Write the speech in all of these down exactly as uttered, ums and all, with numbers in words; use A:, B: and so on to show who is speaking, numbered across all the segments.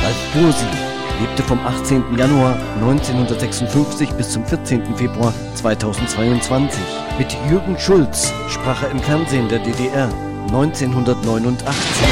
A: Ralf Bursi lebte vom achtzehnten Januar neunzehnhundertsechsundfünfzig bis zum vierzehnten Februar zweitausendzweiundzwanzig. Mit Jürgen Schulz sprach er im Fernsehen der D D R neunzehnhundertneunundachtzig.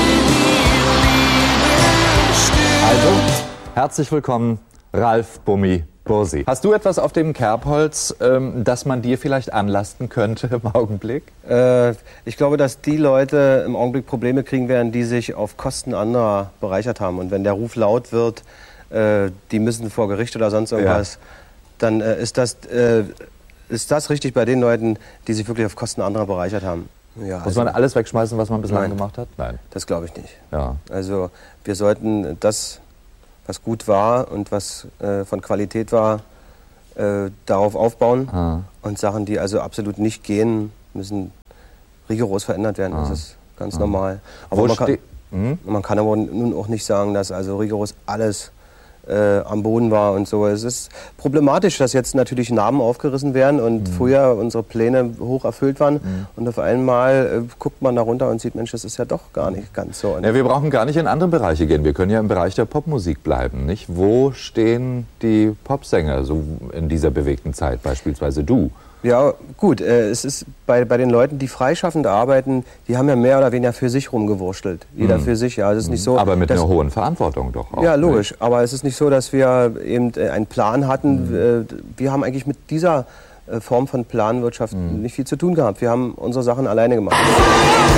B: Also, herzlich willkommen, Ralf Bummi Bursi. Hast du etwas auf dem Kerbholz, ähm, das man dir vielleicht anlasten könnte im Augenblick?
C: Äh, ich glaube, dass die Leute im Augenblick Probleme kriegen werden, die sich auf Kosten anderer bereichert haben. Und wenn der Ruf laut wird, äh, die müssen vor Gericht oder sonst irgendwas, ja. dann äh, ist, das, äh, ist das richtig bei den Leuten, die sich wirklich auf Kosten anderer bereichert haben. Ja,
B: Muss
C: also,
B: man alles wegschmeißen, was man bislang
C: nein,
B: gemacht hat? Nein.
C: Das glaube ich nicht.
B: Ja.
C: Also wir sollten das, was gut war und was äh, von Qualität war, äh, darauf aufbauen.
B: Ah.
C: Und Sachen, die also absolut nicht gehen, müssen rigoros verändert werden. Ah. Das ist ganz ah. normal. Aber man kann, hm? man kann aber nun auch nicht sagen, dass also rigoros alles äh, am Boden war und so. Es ist problematisch, dass jetzt natürlich Namen aufgerissen werden und mhm. früher unsere Pläne hoch erfüllt waren. Mhm. Und auf einmal äh, guckt man da runter und sieht, Mensch, das ist ja doch gar nicht ganz so.
B: Ja, wir brauchen gar nicht in andere Bereiche gehen. Wir können ja im Bereich der Popmusik bleiben, nicht? Wo stehen die Popsänger so in dieser bewegten Zeit, beispielsweise du?
C: Ja, gut, äh, es ist bei, bei den Leuten, die freischaffend arbeiten, die haben ja mehr oder weniger für sich rumgewurschtelt. Jeder mhm. für sich, ja. Es ist nicht so,
B: aber mit
C: dass,
B: einer hohen Verantwortung doch auch.
C: Ja, logisch. Nicht? Aber es ist nicht so, dass wir eben einen Plan hatten. Mhm. Wir haben eigentlich mit dieser Form von Planwirtschaft mhm. nicht viel zu tun gehabt. Wir haben unsere Sachen alleine gemacht.